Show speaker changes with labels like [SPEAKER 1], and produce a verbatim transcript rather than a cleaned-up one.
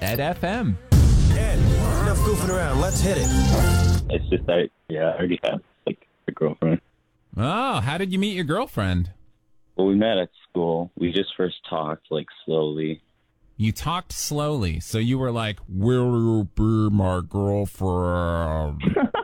[SPEAKER 1] Ed F M.
[SPEAKER 2] Ed, enough goofing around. Let's hit it.
[SPEAKER 3] It's just I, yeah, I already have like a girlfriend.
[SPEAKER 1] Oh, how did you meet your girlfriend?
[SPEAKER 3] Well, we met at school. We just first talked like slowly.
[SPEAKER 1] You talked slowly, so you were like, "Will you be my girlfriend?"